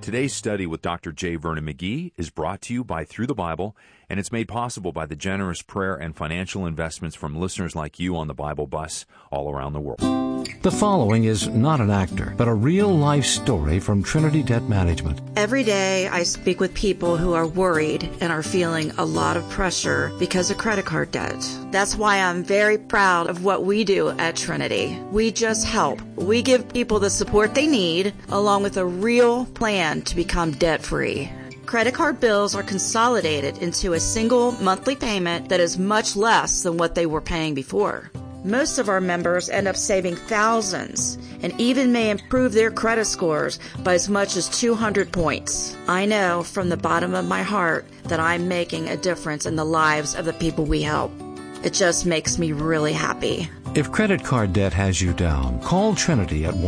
Today's study with Dr. J. Vernon McGee is brought to you by Through the Bible, and it's made possible by the generous prayer and financial investments from listeners like you on the Bible Bus all around the world. The following is not an actor, but a real-life story from Trinity Debt Management. Every day I speak with people who are worried and are feeling a lot of pressure because of credit card debt. That's why I'm very proud of what we do at Trinity. We just help. We give people the support they need, along with a real plan to become debt-free. Credit card bills are consolidated into a single monthly payment that is much less than what they were paying before. Most of our members end up saving thousands and even may improve their credit scores by as much as 200 points. I know from the bottom of my heart that I'm making a difference in the lives of the people we help. It just makes me really happy. If credit card debt has you down, call Trinity at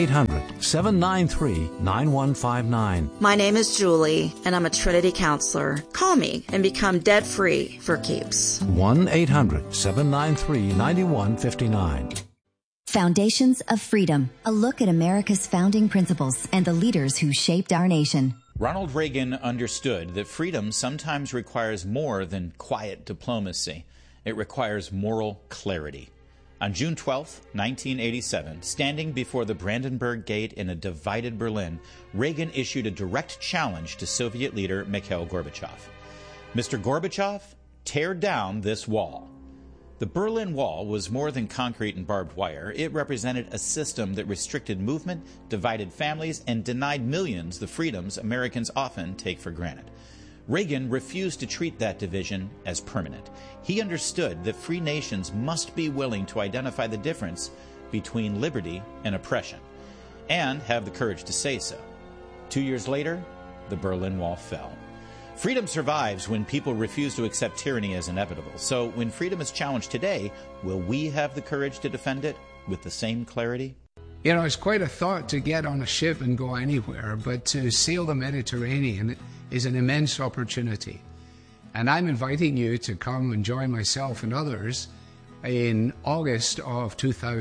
1-800-793-9159. My name is Julie, and I'm a Trinity counselor. Call me and become debt-free for keeps. 1-800-793-9159. Foundations of Freedom, a look at America's founding principles and the leaders who shaped our nation. Ronald Reagan understood that freedom sometimes requires more than quiet diplomacy. It requires moral clarity. On June 12, 1987, standing before the Brandenburg Gate in a divided Berlin, Reagan issued a direct challenge to Soviet leader Mikhail Gorbachev. Mr. Gorbachev, tear down this wall. The Berlin Wall was more than concrete and barbed wire. It represented a system that restricted movement, divided families, and denied millions the freedoms Americans often take for granted. Reagan refused to treat that division as permanent. He understood that free nations must be willing to identify the difference between liberty and oppression, and have the courage to say so. 2 years later, the Berlin Wall fell. Freedom survives when people refuse to accept tyranny as inevitable. So when freedom is challenged today, will we have the courage to defend it with the same clarity? You know, it's quite a thought to get on a ship and go anywhere, but to sail the Mediterranean is an immense opportunity. And I'm inviting you to come and join myself and others in August of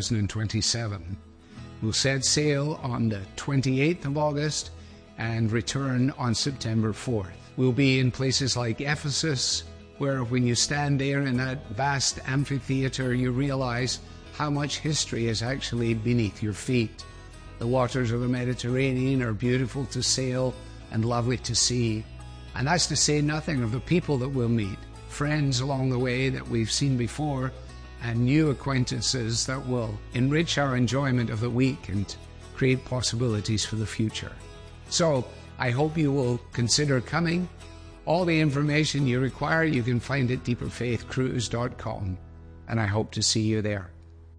2027. We'll set sail on the 28th of August and return on September 4th. We'll be in places like Ephesus, where when you stand there in that vast amphitheater, you realize how much history is actually beneath your feet. The waters of the Mediterranean are beautiful to sail and lovely to see. And that's to say nothing of the people that we'll meet, friends along the way that we've seen before, and new acquaintances that will enrich our enjoyment of the week and create possibilities for the future. So I hope you will consider coming. All the information you require you can find at deeperfaithcruise.com, and I hope to see you there.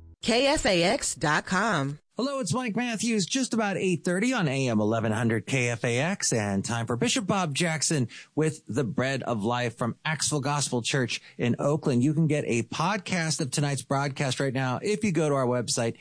KFAX.com. Hello, it's Mike Matthews, just about 8:30 on AM 1100 KFAX, and time for Bishop Bob Jackson with the Bread of Life from Axville Gospel Church in Oakland. You can get a podcast of tonight's broadcast right now if you go to our website,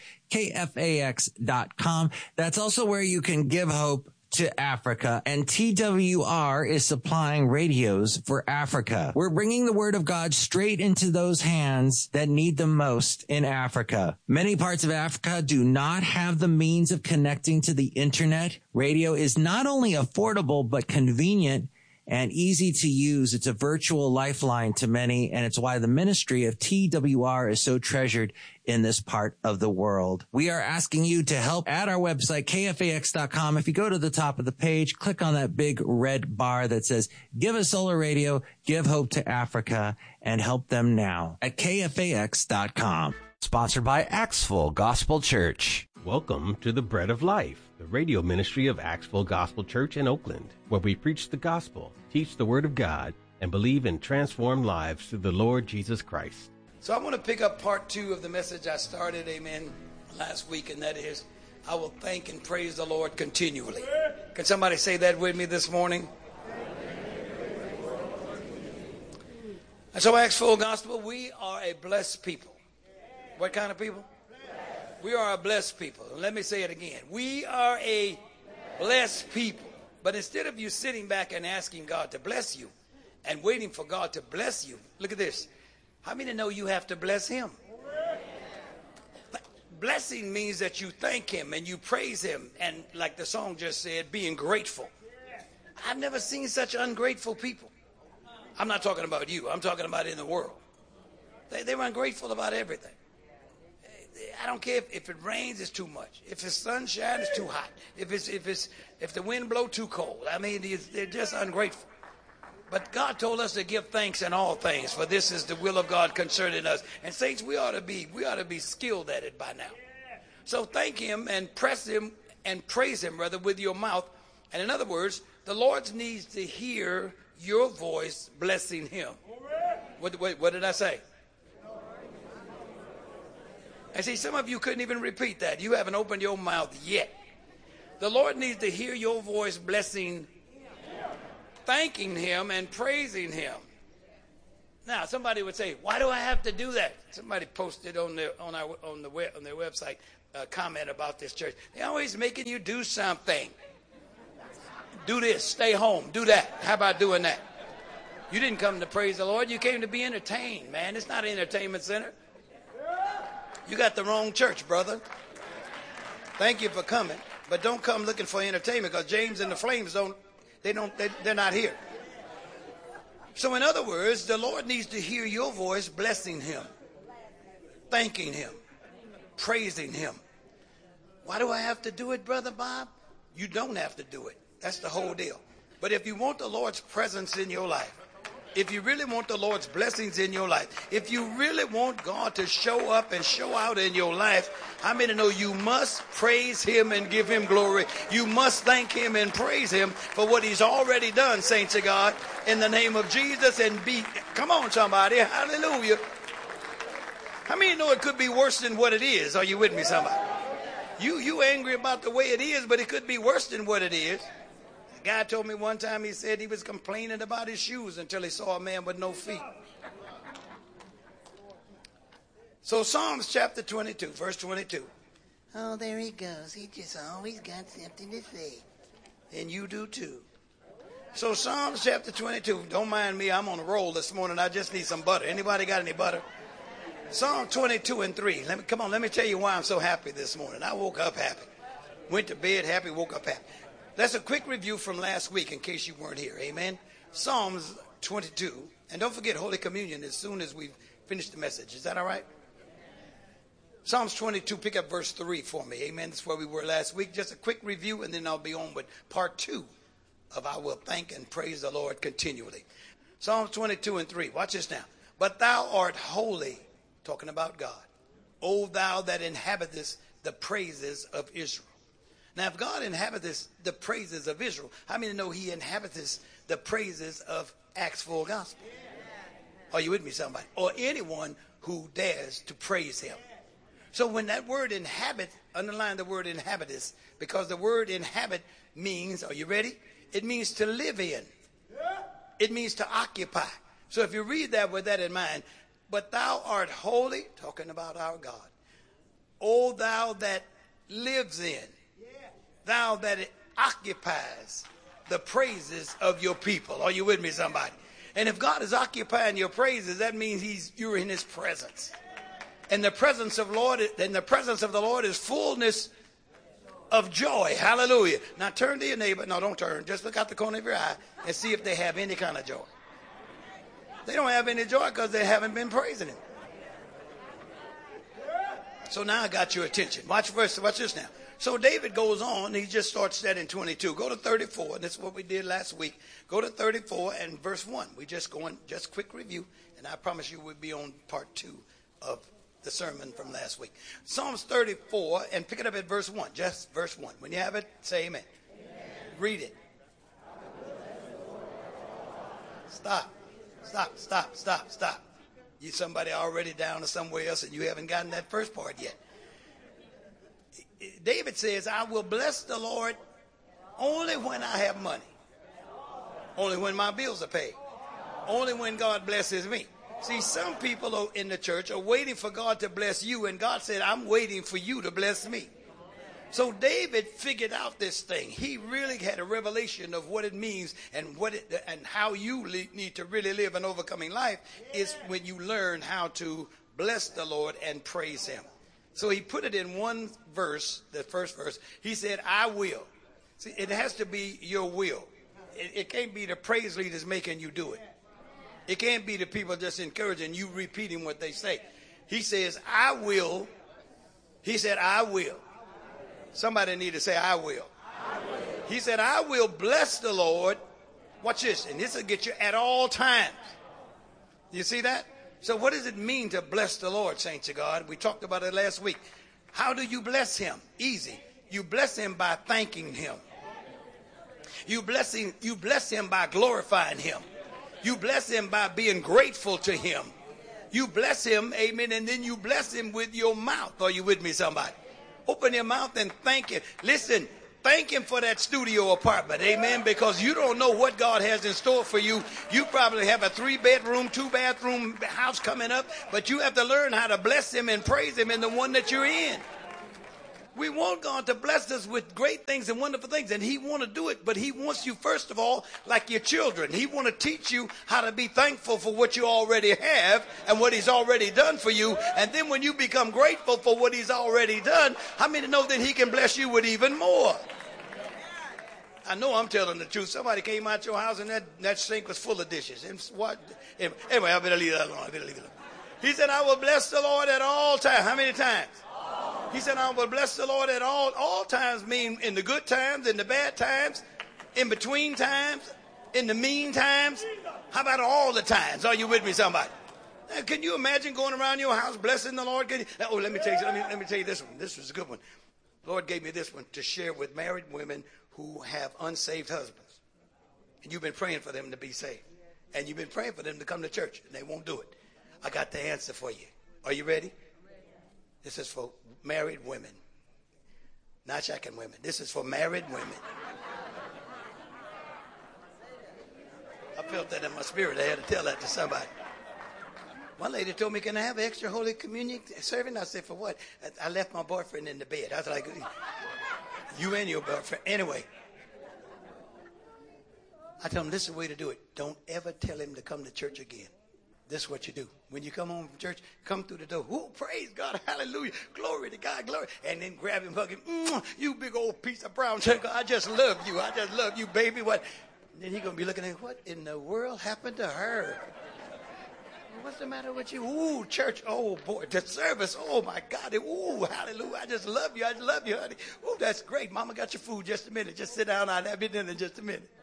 KFAX.com. That's also where you can give hope to Africa, and TWR is supplying radios for Africa. We're bringing the word of God straight into those hands that need them most in Africa. Many parts of Africa do not have the means of connecting to the internet. Radio is not only affordable, but convenient and easy to use. It's a virtual lifeline to many, and it's why the ministry of TWR is so treasured in this part of the world. We are asking you to help at our website, KFAX.com. If you go to the top of the page, click on that big red bar that says, Give a Solar Radio, Give Hope to Africa, and help them now at KFAX.com. Sponsored by Axville Gospel Church. Welcome to the Bread of Life, the radio ministry of Axville Gospel Church in Oakland, where we preach the gospel, teach the word of God, and believe in transformed lives through the Lord Jesus Christ. So I want to pick up part 2 of the message I started, amen, last week, and that is, I will thank and praise the Lord continually. Can somebody say that with me this morning? And so Axville Gospel, we are a blessed people. What kind of people? We are a blessed people. Let me say it again. We are a blessed people. But instead of you sitting back and asking God to bless you and waiting for God to bless you, look at this. How many know you have to bless him? Blessing means that you thank him and you praise him. And like the song just said, being grateful. I've never seen such ungrateful people. I'm not talking about you. I'm talking about in the world. They were ungrateful about everything. I don't care if it rains, it's too much. If the sun shines, it's too hot. If the wind blows, too cold. I mean, they're just ungrateful. But God told us to give thanks in all things, for this is the will of God concerning us. And saints, we ought to be skilled at it by now. So thank Him and press Him and praise Him, rather, with your mouth. And in other words, the Lord needs to hear your voice blessing Him. What did I say? And see, some of you couldn't even repeat that. You haven't opened your mouth yet. The Lord needs to hear your voice blessing, thanking Him and praising Him. Now, somebody would say, "Why do I have to do that?" Somebody posted on their website a comment about this church. They're always making you do something. Do this, stay home, do that. How about doing that? You didn't come to praise the Lord. You came to be entertained, man. It's not an entertainment center. You got the wrong church, brother. Thank you for coming, but don't come looking for entertainment, because James and the Flames they're not here. So in other words, the Lord needs to hear your voice blessing Him, thanking Him, praising Him. Why do I have to do it, Brother Bob? You don't have to do it. That's the whole deal. But if you want the Lord's presence in your life, if you really want the Lord's blessings in your life, if you really want God to show up and show out in your life, how many know you must praise Him and give Him glory? You must thank Him and praise Him for what He's already done, saints of God, in the name of Jesus. Come on, somebody, hallelujah. How many know it could be worse than what it is? Are you with me, somebody? You angry about the way it is, but it could be worse than what it is. A guy told me one time, he said he was complaining about his shoes until he saw a man with no feet. So Psalms chapter 22, verse 22. Oh, there he goes. He just always got something to say. And you do too. So Psalms chapter 22. Don't mind me. I'm on a roll this morning. I just need some butter. Anybody got any butter? Psalm 22 and 3. Let me tell you why I'm so happy this morning. I woke up happy. Went to bed happy, woke up happy. That's a quick review from last week in case you weren't here. Amen. Psalms 22. And don't forget Holy Communion as soon as we've finished the message. Is that all right? Psalms 22, pick up verse 3 for me. Amen. That's where we were last week. Just a quick review, and then I'll be on with part 2 of I will thank and praise the Lord continually. Psalms 22 and 3. Watch this now. But thou art holy, talking about God, O thou that inhabitest the praises of Israel. Now, if God inhabits the praises of Israel, how many know He inhabits the praises of Acts Full Gospel? Are you with me, somebody? Or anyone who dares to praise Him. So when that word inhabit, underline the word inhabitest, because the word inhabit means, are you ready? It means to live in. It means to occupy. So if you read that with that in mind, but thou art holy, talking about our God, O thou that lives in, thou that it occupies the praises of your people. Are you with me, somebody? And if God is occupying your praises, that means you're in His presence. And the presence of the Lord is fullness of joy. Hallelujah. Now turn to your neighbor. No, don't turn. Just look out the corner of your eye and see if they have any kind of joy. They don't have any joy because they haven't been praising Him. So now I got your attention. Watch this now. So David goes on. He just starts that in 22. Go to 34. And this is what we did last week. Go to 34 and verse 1. We just quick review. And I promise you we'll be on part 2 of the sermon from last week. Psalms 34, and pick it up at verse 1. Just verse 1. When you have it, say amen. Amen. Read it. Stop. You somebody already down to somewhere else and you haven't gotten that first part yet. David says, I will bless the Lord only when I have money. Only when my bills are paid. Only when God blesses me. See, some people in the church are waiting for God to bless you, and God said, I'm waiting for you to bless me. So David figured out this thing. He really had a revelation of what it means and how you need to really live an overcoming life is when you learn how to bless the Lord and praise Him. So he put it in one verse, the first verse. He said, I will. See, it has to be your will. It can't be the praise leaders making you do it. It can't be the people just encouraging you repeating what they say. He says, I will. He said, I will. Somebody need to say, I will. He said, I will bless the Lord. Watch this. And this will get you at all times. You see that? So what does it mean to bless the Lord, saints of God? We talked about it last week. How do you bless him? Easy. You bless him by thanking him. You bless him by glorifying him. You bless him by being grateful to him. You bless him, amen, and then you bless him with your mouth. Are you with me, somebody? Open your mouth and thank him. Listen, thank him for that studio apartment, amen, because you don't know what God has in store for you. You probably have a 3-bedroom, 2-bathroom house coming up, but you have to learn how to bless him and praise him in the one that you're in. We want God to bless us with great things and wonderful things, and he want to do it, but he wants you, first of all, like your children. He want to teach you how to be thankful for what you already have and what he's already done for you, and then when you become grateful for what he's already done, how many know that he can bless you with even more? I know I'm telling the truth. Somebody came out your house and that sink was full of dishes. And what? Anyway, I better leave that alone. He said, I will bless the Lord at all times. How many times? He said, I will bless the Lord at all times, mean in the good times, in the bad times, in between times, in the mean times. How about all the times? Are you with me, somebody? Now, can you imagine going around your house blessing the Lord? Oh, let me tell you this one. This was a good one. The Lord gave me this one to share with married women who have unsaved husbands. And you've been praying for them to be saved. And you've been praying for them to come to church, and they won't do it. I got the answer for you. Are you ready? This is for married women, not shacking women. This is for married women. I felt that in my spirit. I had to tell that to somebody. One lady told me, can I have an extra Holy Communion serving? I said, for what? I left my boyfriend in the bed. I was like, you and your boyfriend. Anyway, I told him, this is the way to do it. Don't ever tell him to come to church again. This is what you do. When you come home from church, come through the door. Ooh, praise God, hallelujah, glory to God, glory. And then grab him, hug him. You big old piece of brown sugar. I just love you. I just love you, baby. What? And then he's going to be looking at, what in the world happened to her? What's the matter with you? Ooh, church. Oh, boy. The service. Oh, my God. Ooh, hallelujah. I just love you. I just love you, honey. Ooh, that's great. Mama got your food. Just a minute. Just sit down. I'll have your dinner in just a minute.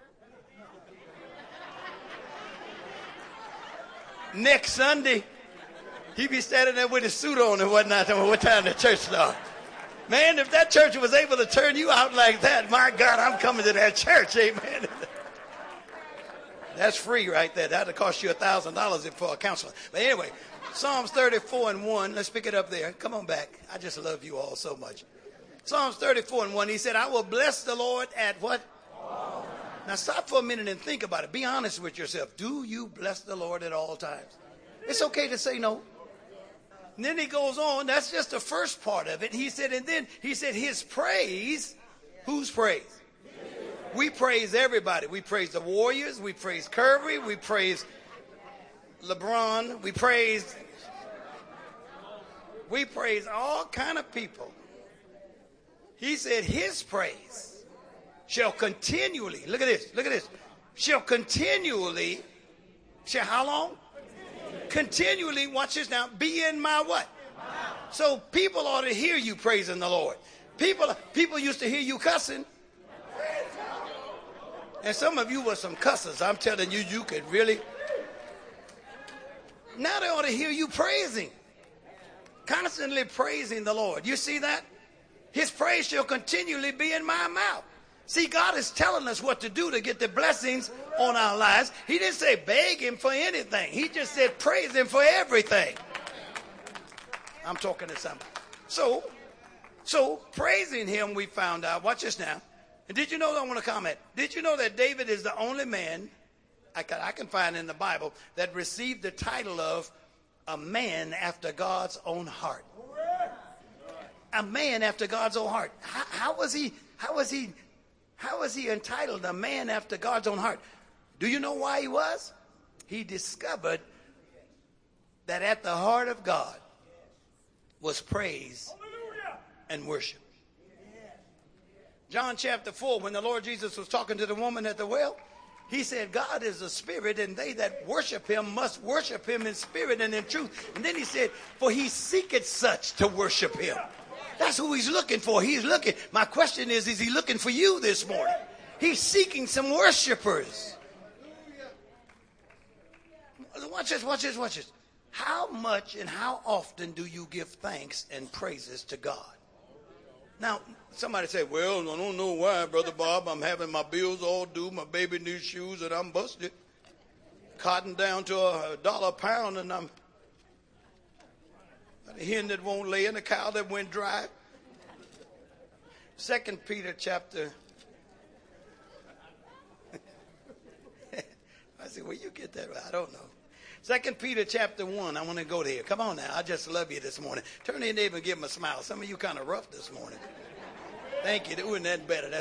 Next Sunday, he be standing there with his suit on and whatnot. What time the church starts? Man, if that church was able to turn you out like that, my God, I'm coming to that church. Amen. That's free right there. That'll cost you $1,000 for a counselor. But anyway, Psalms 34:1. Let's pick it up there. Come on back. I just love you all so much. Psalms 34:1. He said, I will bless the Lord at what? Now stop for a minute and think about it. Be honest with yourself. Do you bless the Lord at all times? It's okay to say no. And then he goes on. That's just the first part of it. He said, and then he said his praise. Whose praise? We praise everybody. We praise the Warriors. We praise Curry. We praise LeBron. We praise all kind of people. He said his praise shall continually, look at this, shall continually, shall how long? Continually, watch this now, be in my what? So people ought to hear you praising the Lord. People used to hear you cussing. And some of you were some cussers. I'm telling you, you could really. Now they ought to hear you praising. Constantly praising the Lord. You see that? His praise shall continually be in my mouth. See, God is telling us what to do to get the blessings on our lives. He didn't say beg him for anything. He just said praise him for everything. I'm talking to somebody. So praising him, we found out. Watch this now. And did you know, I want to comment, did you know that David is the only man I can find in the Bible that received the title of a man after God's own heart? A man after God's own heart. How was he entitled a man after God's own heart? Do you know why he was? He discovered that at the heart of God was praise and worship. John chapter 4, when the Lord Jesus was talking to the woman at the well, He said, God is a spirit, and they that worship him must worship him in spirit and in truth. And then he said, for he seeketh such to worship him. That's who he's looking for. He's looking. My question is he looking for you this morning? He's seeking some worshipers. Watch this, watch this, watch this. How much and how often do you give thanks and praises to God? Now, somebody say, well, I don't know why, Brother Bob. I'm having my bills all due, my baby new shoes, and I'm busted. Cotton down to $1 a pound, and I'm a hen that won't lay and a cow that went dry. 2 Peter chapter. I said, where you get that? I don't know. 2 Peter chapter 1. I want to go there. Come on now. I just love you this morning. Turn to your neighbor and give him a smile. Some of you kind of rough this morning. Thank you. Isn't that better?